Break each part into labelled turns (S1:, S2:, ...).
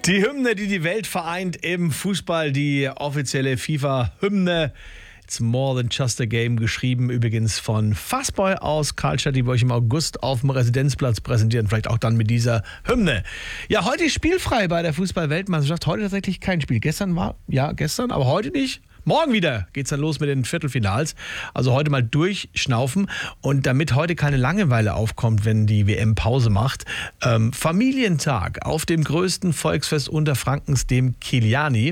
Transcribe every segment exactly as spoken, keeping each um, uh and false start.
S1: Die Hymne, die die Welt vereint im Fußball, die offizielle FIFA-Hymne. It's more than just a game, geschrieben übrigens von Fuzzboy aus Karlstadt, die wir euch im August auf dem Residenzplatz präsentieren. Vielleicht auch dann mit dieser Hymne. Ja, heute ist spielfrei bei der Fußball-Weltmeisterschaft. Heute tatsächlich kein Spiel. Gestern war, ja, gestern, aber heute nicht. Morgen wieder geht's dann los mit den Viertelfinals. Also heute mal durchschnaufen. Und damit heute keine Langeweile aufkommt, wenn die W M Pause macht, ähm, Familientag auf dem größten Volksfest Unterfrankens, dem Kiliani.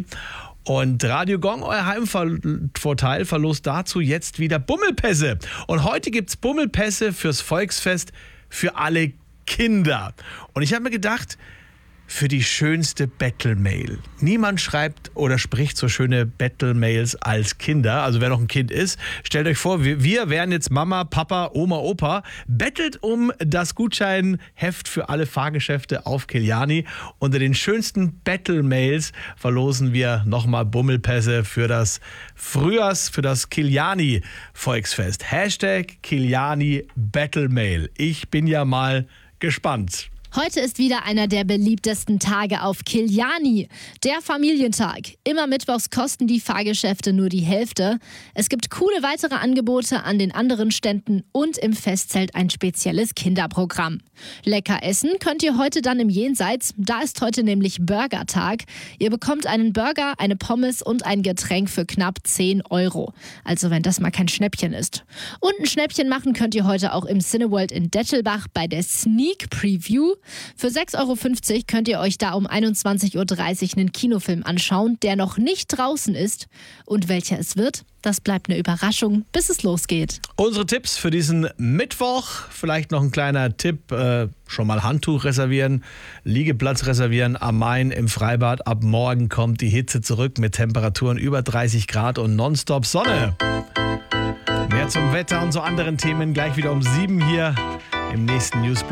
S1: Und Radio Gong, euer Heimvorteil, verlost dazu jetzt wieder Bummelpässe. Und heute gibt's Bummelpässe fürs Volksfest für alle Kinder. Und ich habe mir gedacht, für die schönste Battle-Mail. Niemand schreibt oder spricht so schöne Battle-Mails als Kinder. Also wer noch ein Kind ist, stellt euch vor, wir, wir wären jetzt Mama, Papa, Oma, Opa, bettelt um das Gutscheinheft für alle Fahrgeschäfte auf Kiliani. Unter den schönsten Battle-Mails verlosen wir nochmal Bummelpässe für das Frühjahrs, für das Kiliani-Volksfest. Hashtag Kiliani Battle-Mail. Ich bin ja mal gespannt.
S2: Heute ist wieder einer der beliebtesten Tage auf Kiliani, der Familientag. Immer mittwochs kosten die Fahrgeschäfte nur die Hälfte. Es gibt coole weitere Angebote an den anderen Ständen und im Festzelt ein spezielles Kinderprogramm. Lecker essen könnt ihr heute dann im Jenseits. Da ist heute nämlich Burgertag. Ihr bekommt einen Burger, eine Pommes und ein Getränk für knapp zehn Euro. Also wenn das mal kein Schnäppchen ist. Und ein Schnäppchen machen könnt ihr heute auch im Cineworld in Dettelbach bei der Sneak Preview. Für sechs Euro fünfzig könnt ihr euch da um einundzwanzig Uhr dreißig einen Kinofilm anschauen, der noch nicht draußen ist. Und welcher es wird, das bleibt eine Überraschung, bis es losgeht.
S1: Unsere Tipps für diesen Mittwoch. Vielleicht noch ein kleiner Tipp. Äh, schon mal Handtuch reservieren, Liegeplatz reservieren am Main im Freibad. Ab morgen kommt die Hitze zurück mit Temperaturen über dreißig Grad und nonstop Sonne. Mehr zum Wetter und zu anderen Themen gleich wieder um sieben hier im nächsten Newsblock.